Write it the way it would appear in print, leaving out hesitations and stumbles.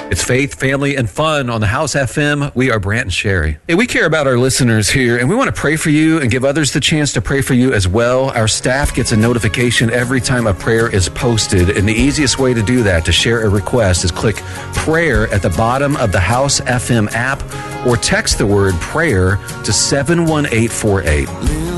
It's faith, family, and fun on the House FM. We are Brant and Sherry. Hey, we care about our listeners here, and we want to pray for you and give others the chance to pray for you as well. Our staff gets a notification every time a prayer is posted, and the easiest way to do that, to share a request, is click prayer at the bottom of the House FM app or text the word prayer to 71848.